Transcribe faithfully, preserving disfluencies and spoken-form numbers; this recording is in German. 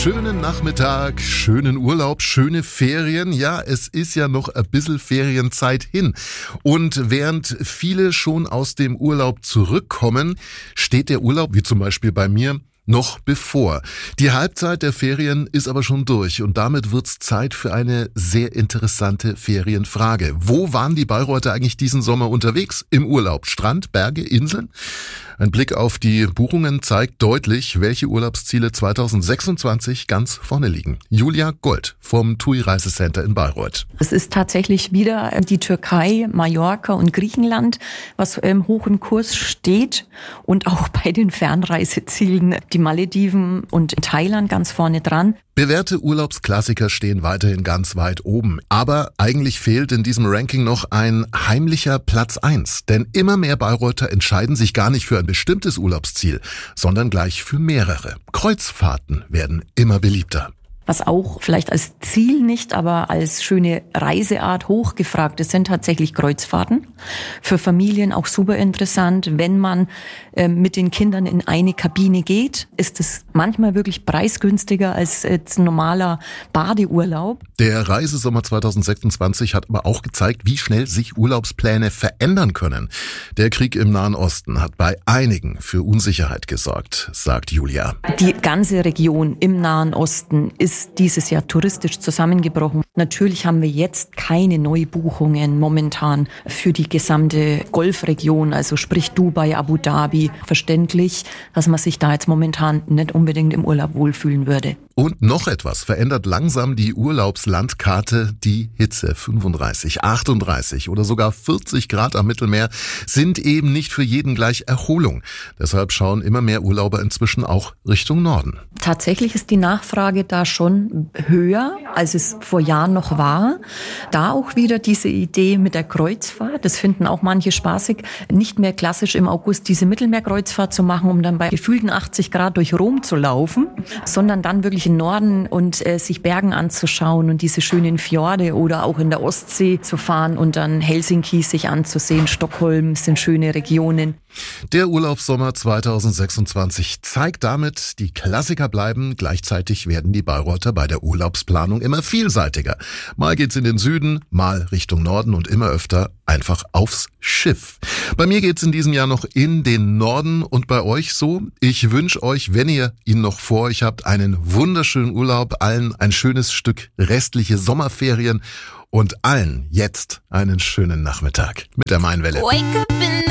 Schönen Nachmittag, schönen Urlaub, schöne Ferien. Ja, es ist ja noch ein bisschen Ferienzeit hin. Und während viele schon aus dem Urlaub zurückkommen, steht der Urlaub, wie zum Beispiel bei mir, noch bevor. Die Halbzeit der Ferien ist aber schon durch und damit wird's Zeit für eine sehr interessante Ferienfrage. Wo waren die Bayreuther eigentlich diesen Sommer unterwegs? Im Urlaub? Strand, Berge, Inseln? Ein Blick auf die Buchungen zeigt deutlich, welche Urlaubsziele zwanzig sechsundzwanzig ganz vorne liegen. Julia Gold vom T U I Reisecenter in Bayreuth. Es ist tatsächlich wieder die Türkei, Mallorca und Griechenland, was ähm, hoch im Kurs steht, und auch bei den Fernreisezielen die Malediven und Thailand ganz vorne dran. Bewährte Urlaubsklassiker stehen weiterhin ganz weit oben. Aber eigentlich fehlt in diesem Ranking noch ein heimlicher Platz eins. Denn immer mehr Bayreuther entscheiden sich gar nicht für ein bestimmtes Urlaubsziel, sondern gleich für mehrere. Kreuzfahrten werden immer beliebter. Was auch vielleicht als Ziel nicht, aber als schöne Reiseart hochgefragt ist, sind tatsächlich Kreuzfahrten. Für Familien auch super interessant. Wenn man äh, mit den Kindern in eine Kabine geht, ist es manchmal wirklich preisgünstiger als jetzt ein normaler Badeurlaub. Der Reisesommer zwanzig sechsundzwanzig hat aber auch gezeigt, wie schnell sich Urlaubspläne verändern können. Der Krieg im Nahen Osten hat bei einigen für Unsicherheit gesorgt, sagt Julia. Die ganze Region im Nahen Osten ist ist dieses Jahr touristisch zusammengebrochen. Natürlich haben wir jetzt keine Neubuchungen momentan für die gesamte Golfregion, also sprich Dubai, Abu Dhabi. Verständlich, dass man sich da jetzt momentan nicht unbedingt im Urlaub wohlfühlen würde. Und noch etwas verändert langsam die Urlaubslandkarte. Die Hitze. fünfunddreißig, achtunddreißig oder sogar vierzig Grad am Mittelmeer sind eben nicht für jeden gleich Erholung. Deshalb schauen immer mehr Urlauber inzwischen auch Richtung Norden. Tatsächlich ist die Nachfrage da schon höher, als es vor Jahren noch war. Da auch wieder diese Idee mit der Kreuzfahrt. Das finden auch manche spaßig. Nicht mehr klassisch im August diese Mittelmeerkreuzfahrt zu machen, um dann bei gefühlten achtzig Grad durch Rom zu laufen, sondern dann wirklich in Norden und äh, sich Bergen anzuschauen und diese schönen Fjorde oder auch in der Ostsee zu fahren und dann Helsinki sich anzusehen. Stockholm sind schöne Regionen. Der Urlaubssommer zwanzig sechsundzwanzig zeigt damit, die Klassiker bleiben, gleichzeitig werden die Bayreuther bei der Urlaubsplanung immer vielseitiger. Mal geht's in den Süden, mal Richtung Norden und immer öfter einfach aufs Schiff. Bei mir geht's in diesem Jahr noch in den Norden und bei euch so. Ich wünsche euch, wenn ihr ihn noch vor euch habt, einen wunderschönen Urlaub, allen ein schönes Stück restliche Sommerferien und allen jetzt einen schönen Nachmittag mit der Mainwelle.